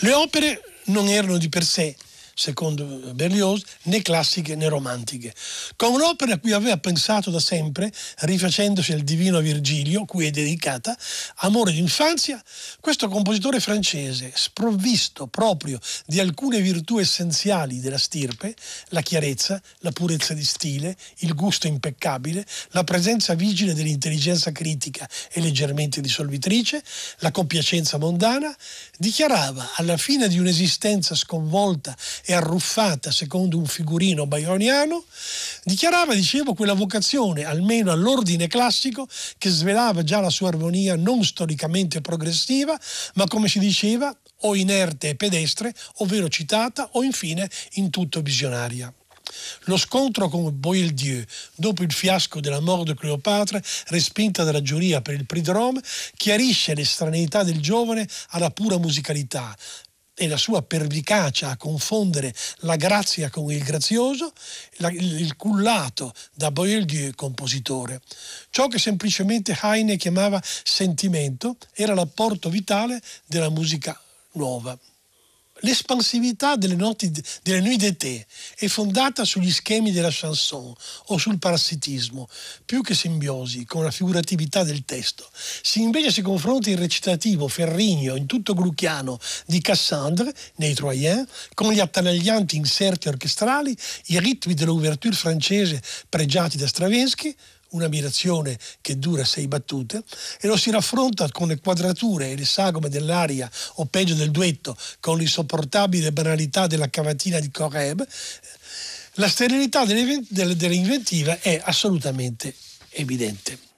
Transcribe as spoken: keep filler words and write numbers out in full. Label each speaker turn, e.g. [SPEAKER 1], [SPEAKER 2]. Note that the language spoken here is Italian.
[SPEAKER 1] Le opere non erano di per sé, secondo Berlioz, né classiche né romantiche. Con un'opera a cui aveva pensato da sempre, rifacendosi al divino Virgilio, cui è dedicata, Amore d'infanzia, questo compositore francese, sprovvisto proprio di alcune virtù essenziali della stirpe, la chiarezza, la purezza di stile, il gusto impeccabile, la presenza vigile dell'intelligenza critica e leggermente dissolvitrice, la compiacenza mondana, dichiarava alla fine di un'esistenza sconvolta e arruffata secondo un figurino byroniano, dichiarava, dicevo, quella vocazione, almeno all'ordine classico, che svelava già la sua armonia non storicamente progressiva, ma come si diceva, o inerte e pedestre, ovvero citata, o infine in tutto visionaria. Lo scontro con Boieldieu, dopo il fiasco della Mort de Cléopâtre, respinta dalla giuria per il Prix de Rome, chiarisce l'estraneità del giovane alla pura musicalità e la sua pervicacia a confondere la grazia con il grazioso, la, il cullato da Boieldieu compositore. Ciò che semplicemente Heine chiamava sentimento era l'apporto vitale della musica nuova. L'espansività delle, noti, delle nuit d'été è fondata sugli schemi della chanson o sul parassitismo, più che simbiosi con la figuratività del testo. Se invece si confronta il recitativo ferrigno in tutto glucchiano di Cassandre, nei Troyens, con gli attanaglianti inserti orchestrali, i ritmi dell'ouverture francese pregiati da Stravinsky, un'ammirazione che dura sei battute, e lo si raffronta con le quadrature e le sagome dell'aria, o peggio del duetto, con l'insopportabile banalità della cavatina di Corrèbe, la sterilità dell'inventiva è assolutamente evidente.